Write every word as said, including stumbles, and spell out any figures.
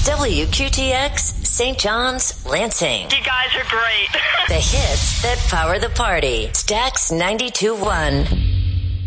W Q T X, Saint John's, Lansing. You guys are great. The hits that power the party. Stax ninety-two point one.